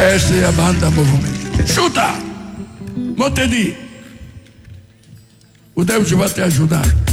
Essa é a banda Movimento. Chuta! Montedi! O Deus vai te ajudar.